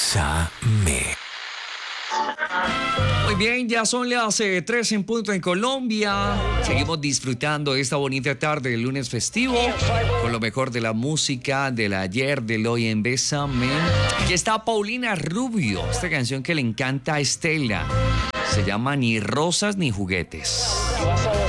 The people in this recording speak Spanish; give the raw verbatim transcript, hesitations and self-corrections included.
Bésame. Muy bien, ya son las eh, tres en punto en Colombia. Seguimos disfrutando esta bonita tarde del lunes festivo con lo mejor de la música del ayer, del hoy en Bésame. Aquí está Paulina Rubio, esta canción que le encanta a Estela. Se llama Ni rosas ni juguetes. Vas a